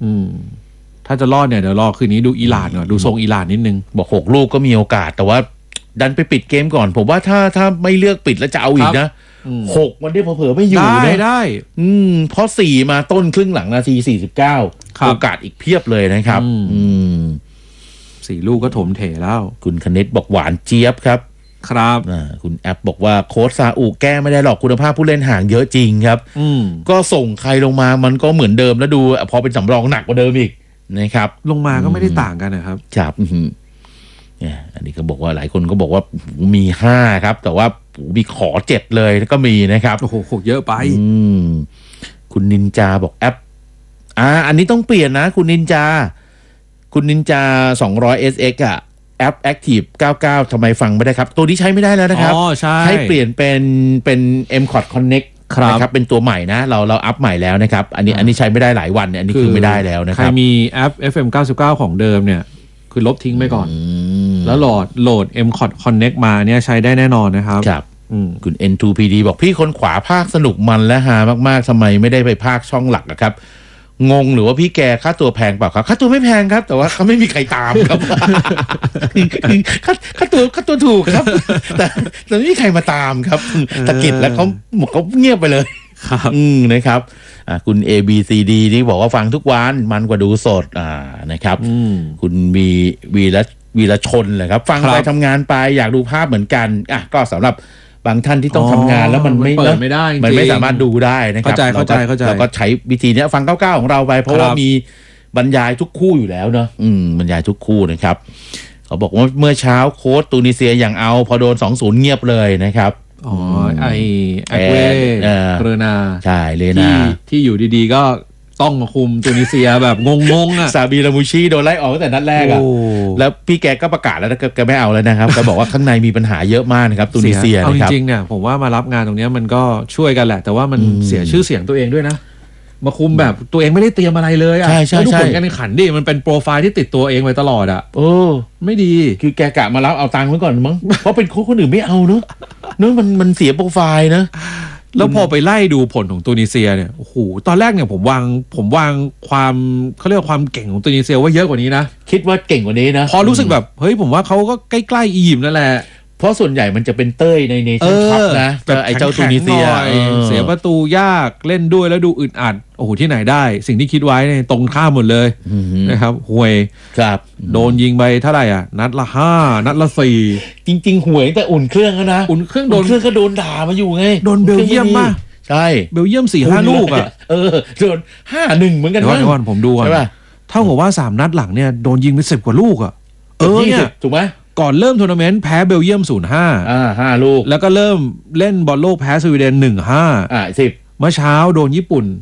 ถ้าจะรอดเนี่ยเดี๋ยวรอคืนนี้ดูอิหร่านก่อนดูทรงอิหร่านนิดนึงบอก6 ลูกก็มีโอกาสแต่ว่าดันไปปิดเกมก่อนผมว่าถ้าไม่เลือกปิดแล้วจะเอาอีกนะ6มันได้เผลอๆไม่อยู่นะได้เพราะ4มาต้นครึ่งหลังนาที49โอกาสอีกเพียบเลยนะครับ 4 ลูกก็ถมเถแล้วคุณคณิตบอกหวานเจี๊ยบครับคุณแอปบอกว่าโค้ชซาอุแก้ไม่ได้หรอกคุณภาพผู้เล่นห่างเยอะจริงครับก็ส่งใครลงมามันก็เหมือนเดิมแล้วดูพอเป็นสำรองหนักกว่าเดิมอีกนะครับลงมาก็ไม่ได้ต่างกันนะครับครับอันนี้ก็บอกว่าหลายคนก็บอกว่ามี5ครับแต่ว่ามีขอ7เลยก็มีนะครับโอ้โหเยอะไปคุณนินจาบอกแอปอันนี้ต้องเปลี่ยนนะคุณนินจา200 SX อ่ะแอป Active 99ทำไมฟังไม่ได้ครับตัวนี้ใช้ไม่ได้แล้วนะครับให้เปลี่ยนเป็น M-Cod Connect นะครับเป็นตัวใหม่นะเราอัพใหม่แล้วนะครับอันนี้ใช้ไม่ได้หลายวันเนี่ยอันนี้คือไม่ได้แล้วนะครับใครมีแอป FM 99ของเดิมเนี่ยคือลบทิ้งไปก่อนแล้วโหลด M-Cod Connect มาเนี่ยใช้ได้แน่นอนนะครับคุณ N2PD บอกพี่คนขวาภาคสนุกมันและฮามากๆทำไมไม่ได้ไปภาคช่องหลักครับงงหรือว่าพี่แกค่าตัวแพงเปล่าครับค่าตัวไม่แพงครับแต่ว่าเขาไม่มีใครตามครับค่าตัวถูกครับแต่ไม่มีใครมาตามครับตะกิดแล้วเขาเงียบไปเลยนะครับคุณ ABCD นี่บอกว่าฟังทุกวันมันกว่าดูสดนะครับคุณวีรชนเลยครับฟังไปทำงานไปอยากดูภาพเหมือนกันก็สำหรับบางท่านที่ต้องทำงานแล้วมันไม่ได้มันไม่สามารถดูได้นะครับเข้าใจเราก็ใช้วิธีนี้ฟัง99ของเราไปเพราะว่ามีบรรยายทุกคู่อยู่แล้วเนาะบรรยายทุกคู่นะครับเขาบอกว่าเมื่อเช้าโค้ชตูนิเซียอย่างเอาพอโดน 2-0 เงียบเลยนะครับไอเวเรนาใช่เลนาที่อยู่ดีๆก็ต้องมาคุมตูนิเซียแบบงงๆซาบีรามูชีโดนไล่ออกตั้งแต่นัดแรกแล้วพี่แกก็ประกาศแล้วแกไม่เอาแล้วนะครับแกบอกว่าข้างในมีปัญหาเยอะมากนะครับตูนิเซียนะครับเอาจริงๆเนี่ยผมว่ามารับงานตรงนี้มันก็ช่วยกันแหละแต่ว่ามันเสียชื่อเสียงตัวเองด้วยนะมาคุมแบบตัวเองไม่ได้เตรียมอะไรเลยใช่ดูผลการแข่งขันดิมันเป็นโปรไฟล์ที่ติดตัวเองไว้ตลอดไม่ดีคือแกกะมารับเอาตังค์ไว้ก่อนมั้งเพราะเป็นโค้ชคนอื่นไม่เอาเนอะมันเสียโปรไฟล์นะแล้วพอไปไล่ดูผลของตูนิเซียเนี่ยโอ้โหตอนแรกเนี่ยผมวางความเขาเรียกว่าความเก่งของตูนิเซียว่าเยอะกว่านี้นะคิดว่าเก่งกว่านี้นะพอรู้สึกแบบเฮ้ยผมว่าเขาก็ใกล้ๆอียิปต์นั่นแหละเพราะส่วนใหญ่มันจะเป็นเต้ยในเนชั่นคัพนะไอ้เจ้าตูนิเซียเสียประตูยากเล่นด้วยแล้วดูอึดอัดโอ้โหที่ไหนได้สิ่งที่คิดไว้เนี่ยตรงข้ามหมดเลยนะครับห่วยครับโดนยิงไปเท่าไหร่นัดละ5นัดละ4 จริงๆห่วยแต่อุ่นเครื่องนะอุ่นเครื่องก็โดนด่ามาอยู่ไงโดนเบลเยียมมาใช่เบลเยียม 4-5 ลูกโดน 5-1 เหมือนกันนะก่อนผมดูก่อนเท่ากับว่า3นัดหลังเนี่ยโดนยิงไป10 กว่าลูกเนี่ยถูกไหมก่อนเริ่มทัวร์นาเมนต์แพ้เบลเยียม 0-5 5 ลูกแล้วก็เริ่มเล่นบอลโลกแพ้สวีเดน 1-5 10 เมื่อเช้าโดนญี่ปุ่น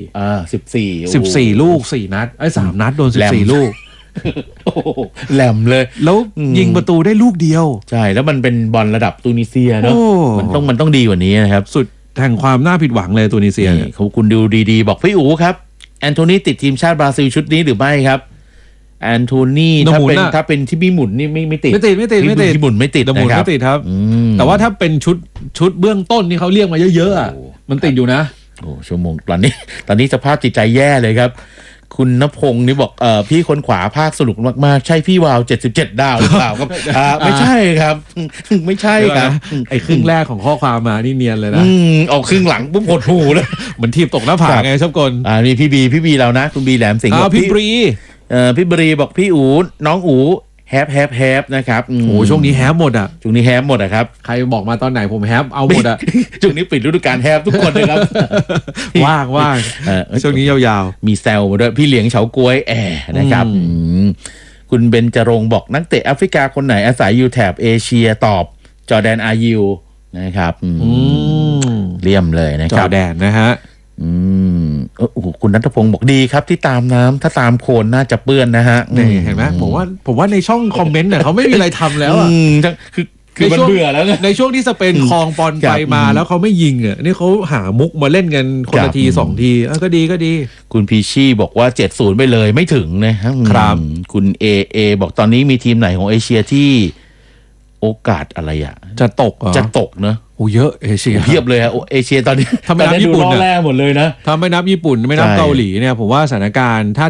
14ลูก4นัด3นัดโดน14ลูกแหลมเลยแล้วยิงประตูได้ลูกเดียวใช่แล้วมันเป็นบอลระดับตูนิเซียเนาะมันต้องดีกว่านี้นะครับสุดแห่งความน่าผิดหวังเลยตูนิเซียเขาคุณดูดีๆบอกพี่อู๋ครับแอนโทนีติดทีมชาติบราซิลชุดนี้หรือไม่ครับแอนโทนีถ้าเป็นที่มีหมุนนี่ไม่ติดที่หมุนไม่ติดนะครับไม่ติดครับแต่ว่าถ้าเป็นชุดเบื้องต้นที่เขาเรียกมาเยอะๆมันติดอยู่นะโอ้ชั่วโมงตอนนี้สภาพจิตใจแย่เลยครับคุณณพงศ์นี่บอกพี่คนขวาภาคสนุกมากๆใช่พี่วาว77 ดาวหรือเปล่าครับไม่ใช่ครับไม่ใช่ครับไอ้ครึ่งแรกของข้อความมานี่เนียนเลยนะออกครึ่งหลังปุ๊บหดหูเลยเหมือนทีมตกหน้าผาไงชอบกลนี่พี่บีเรานะคุณบีแหลมสิงห์พี่บรีพี่บรีบอกพี่อูน้องอูแฮปนะครับโอ้ช่วงนี้แฮปหมดช่วงนี้แฮปหมดครับใครบอกมาตอนไหนผมแฮปเอาหมดช่วงนี้ปิดฤดูกาลแฮปทุกคนเลยครับว่างช่วงนี้ยาวๆมีแซวมาด้วยพี่เลี้ยงเฉาก๊วยนะครับคุณเบญจรงค์บอกนักเตะแอฟริกาคนไหนอาศัยอยู่แถบเอเชียตอบจอร์แดนอายิวนะครับเลี่ยมเลยนะครับจอร์แดนนะฮะคุณณัฐพงศ์บอกดีครับที่ตามน้ำถ้าตามโคลนน่าจะเปื้อนนะฮะนี่เห็นไหมผมว่าในช่องคอมเมนต์เนี่ยเขาไม่มีอะไรทำแล้วคือมันเบื่อแล้วในช่วงที่สเปนคลองบอลไปมาแล้วเขาไม่ยิงนี่เขาหามุกมาเล่นกันคนละที2 ทีก็ดีคุณพีชี่บอกว่า70ไปเลยไม่ถึงนะครับคุณเอบอกตอนนี้มีทีมไหนของเอเชียที่โอกาสอะไรจะตกเนอะโอ้เยอะเอเชียเพียบเลยเอเชียตอนนี้ถ้าไม่นับญี่ปุ่นแรกหมดเลยนะถ้าไม่นับญี่ปุ่นไม่นับเกาหลีเนี่ยผมว่าสถานการณ์ถ้า